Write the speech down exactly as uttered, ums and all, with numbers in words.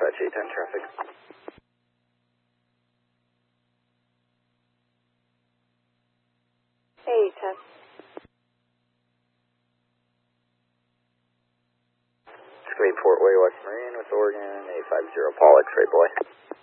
dispatch eight ten traffic. eight ten. Escalade Fort Way, West Marine with Oregon, eight five zero Paul, X-ray boy.